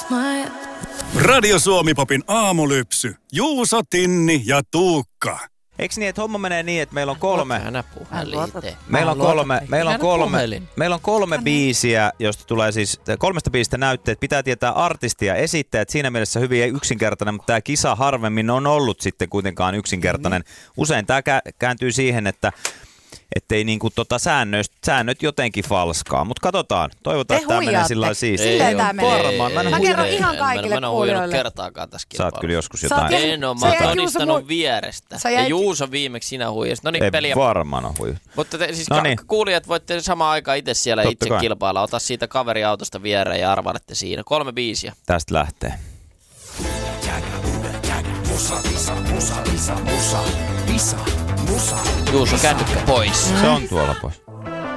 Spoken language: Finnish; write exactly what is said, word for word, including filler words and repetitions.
Radio Suomi-popin aamulypsy. Juuso, Tinni ja Tuukka. Eikö niin, että homma menee niin, että meillä on kolme... Älä puhelin. Meillä on kolme, meillä on kolme, meillä on kolme biisiä, josta tulee siis kolmesta biisistä näytteet. Pitää tietää artisti ja esittäjät. Siinä mielessä hyvin yksinkertainen, mutta tämä kisa harvemmin on ollut sitten kuitenkaan yksinkertainen. Usein tämä kääntyy siihen, että ettei niinku tota säännöt, säännöt jotenkin falskaa. Mutta katsotaan. Toivotaan, että tämä menee sillä lailla siistiä. Silleen tämä menee. Varmaan. Mä, Mä kerron ihan kaikille kuulijoille. Mä en huijannut kertaakaan tässä kilpailussa. Sä oot kyllä joskus jotain. En oo, mä oon todistanut vierestä. Ja Juuso viimeksi sinä huijasit. No niin, peliä. Varmaan on huijannut. Mutta te, siis Noniin. ka- kuulijat voitte samaan aikaan itse siellä Totta itse kai. kilpailla. Ota siitä kaveriautosta viereen ja arvailette siinä. Kolme biisiä. Tästä lähtee. Juuso, kännykkä pois. Se on tuolla pois.